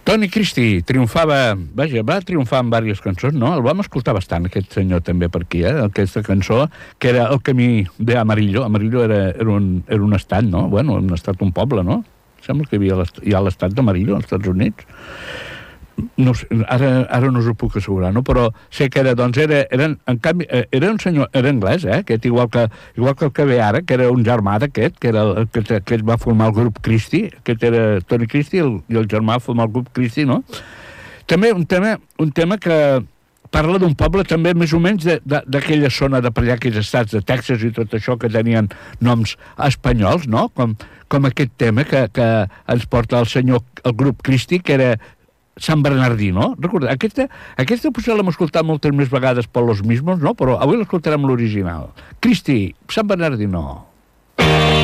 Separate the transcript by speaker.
Speaker 1: Toni Cristi triomfava, vaja, va triomfar en diverses cançons, no? El vam escoltar bastant, aquest senyor també per aquí, aquesta cançó, que era El camí d'Amarillo. Amarillo era un estat, no? Bueno, un estat, un poble, no? Sembla que hi ha l'estat d'Amarillo als Estats Units. No sé, ara no us ho puc assegurar, no? Però sé que era, doncs, en canvi, era un senyor, era anglès, aquest, igual que el que ve ara, que era un germà d'aquest, que va formar el grup Christie, aquest era Toni Christie, i el germà va formar el grup Christie, no? També un tema que parla d'un poble també més o menys d'aquella zona de per allà, aquells estats de Texas i tot això, que tenien noms espanyols, no? Com aquest tema que ens porta el grup Christie, que era Sant Bernardino. Recorda, aquesta potser l'hem escoltat moltes més vegades per Los Mismos, no? Però avui l'escoltarem l'original. Christie, Sant Bernardino.